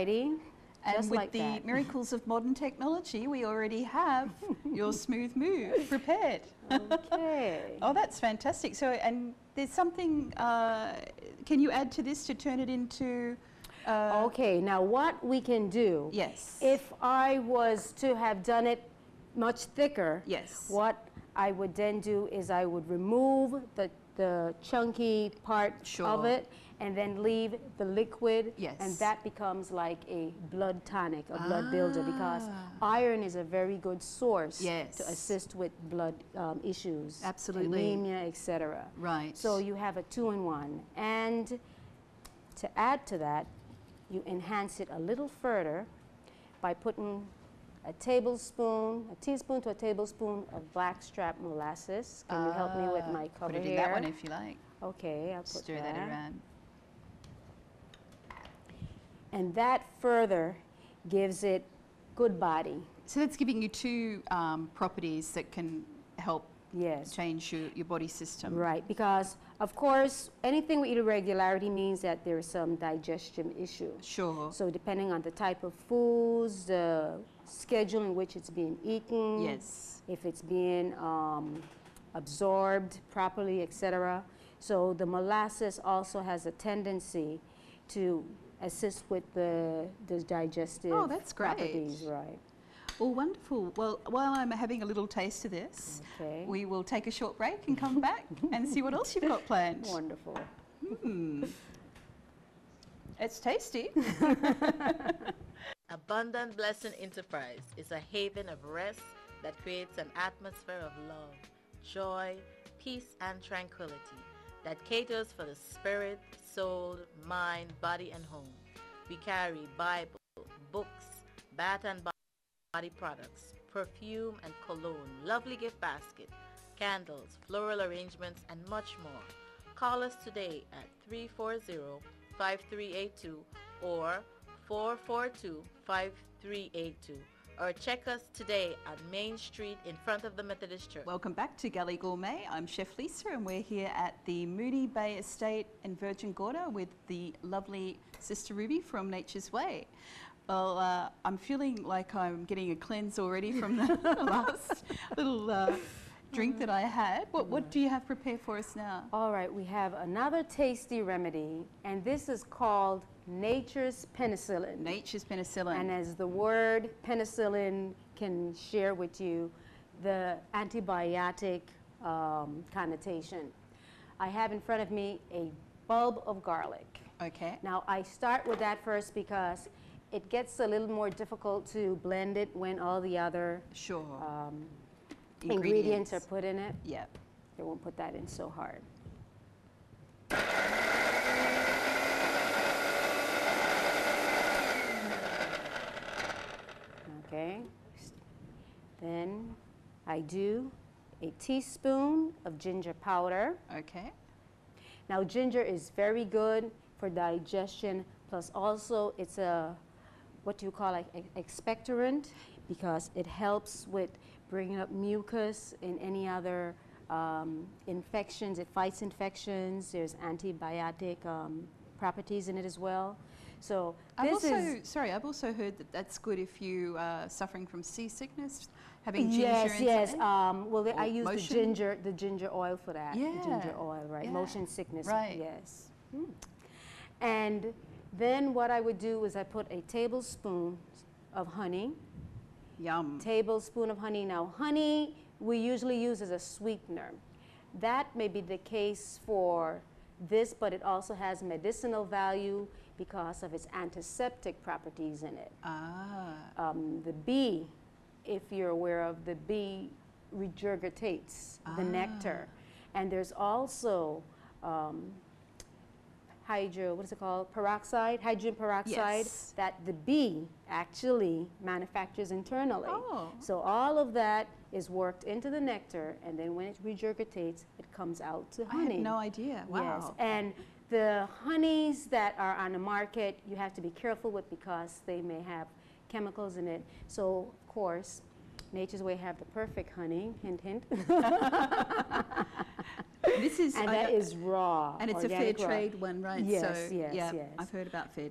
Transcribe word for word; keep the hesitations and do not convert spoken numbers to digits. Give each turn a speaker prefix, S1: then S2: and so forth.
S1: righty.
S2: And
S1: Just
S2: with
S1: like
S2: the
S1: that.
S2: miracles of modern technology, we already have your smooth move prepared.
S1: Okay.
S2: Oh, that's fantastic. So, and there's something, uh, can you add to this to turn it into... Uh,
S1: Okay, now what we can do,
S2: Yes.
S1: if I was to have done it much thicker,
S2: Yes.
S1: what I would then do is I would remove the, the chunky part
S2: Sure.
S1: of it and then leave the liquid,
S2: Yes.
S1: and that becomes like a blood tonic, a blood builder, because
S2: Ah.
S1: iron is a very good source
S2: Yes.
S1: to assist with blood um, issues,
S2: Absolutely.
S1: anemia, et cetera.
S2: Right.
S1: So you have a two-in-one, and to add to that, you enhance it a little further by putting a tablespoon, a teaspoon to a tablespoon of blackstrap molasses. Can you help me with
S2: Ah,
S1: my cover
S2: Put it in
S1: here?
S2: that one if you like.
S1: Okay, I'll put
S2: Stir
S1: that.
S2: that around.
S1: And that further gives it good body.
S2: So that's giving you two um, properties that can help
S1: Yes.
S2: change your, your body system.
S1: Right, because of course, anything with irregularity means that there is some digestion issue.
S2: Sure.
S1: So depending on the type of foods, the schedule in which it's being eaten,
S2: Yes.
S1: if it's being um, absorbed properly, et cetera. So the molasses also has a tendency to assist with the, the digestive
S2: Oh, that's great.
S1: properties, right?
S2: Well, wonderful. Well, while I'm having a little taste of this,
S1: Okay.
S2: we will take a short break and come back and see what else you've got planned.
S1: Wonderful.
S2: Hmm. It's tasty.
S3: Abundant Blessing Enterprise is a haven of rest that creates an atmosphere of love, joy, peace, and tranquility that caters for the spirit, soul, mind, body, and home. We carry Bible, books, bath and body products, perfume and cologne, lovely gift basket, candles, floral arrangements, and much more. Call us today at three four zero, five three eight two or four four two, five three eight two, or check us today on Main Street in front of the Methodist Church.
S2: Welcome back to Galley Gourmet. I'm Chef Lisa and we're here at the Moonee Bay Estate in Virgin Gorda with the lovely Sister Ruby from Nature's Way. Well, uh, I'm feeling like I'm getting a cleanse already from the last little uh, drink that I had. What, what do you have prepared for us now?
S1: All right, we have another tasty remedy, and this is called Nature's Penicillin.
S2: Nature's Penicillin.
S1: And as the word penicillin can share with you, the antibiotic um, connotation. I have in front of me a bulb of garlic.
S2: Okay.
S1: Now, I start with that first because it gets a little more difficult to blend it when all the other
S2: Sure.
S1: um,
S2: Ingredients.
S1: ingredients are put in it.
S2: Yep.
S1: They won't put that in so hard. Okay. Then I do a teaspoon of ginger powder.
S2: Okay.
S1: Now, ginger is very good for digestion, plus also it's a, what do you call like expectorant, because it helps with bringing up mucus in any other um, infections. It fights infections. There's antibiotic um, properties in it as well. So
S2: I've
S1: this
S2: also,
S1: is
S2: sorry, I've also heard that that's good if you are suffering from seasickness, having ginger
S1: yes,
S2: inside.
S1: yes. Um, well, the, I
S2: Or
S1: use the
S2: motion?
S1: ginger, the ginger oil for that.
S2: Yeah,
S1: The ginger oil, right?
S2: yeah.
S1: Motion sickness.
S2: Right.
S1: Yes. Hmm. And then what I would do is I put a tablespoon of honey.
S2: Yum.
S1: Tablespoon of honey. Now, honey we usually use as a sweetener. That may be the case for this, but it also has medicinal value because of its antiseptic properties in it.
S2: Ah.
S1: Um, the bee, if you're aware of, the bee regurgitates the
S2: Ah.
S1: nectar. And there's also um, hydro, what is it called? Peroxide, hydrogen peroxide
S2: Yes.
S1: that the bee actually manufactures internally.
S2: Oh.
S1: So all of that is worked into the nectar, and then when it regurgitates, it comes out to
S2: I
S1: honey.
S2: had no idea. Wow.
S1: Yes, and the honeys that are on the market, you have to be careful with because they may have chemicals in it. So, of course, Nature's Way have the perfect honey, hint, hint.
S2: This is
S1: and
S2: I
S1: that
S2: know-
S1: is raw.
S2: and it's a fair
S1: organic raw.
S2: trade one, right?
S1: Yes,
S2: so,
S1: yes,
S2: yeah,
S1: yes.
S2: I've heard about fair